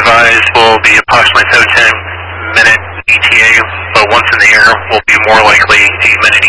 advised will be approximately 7 to 10 minute ETA, but once in the air will be more likely a minute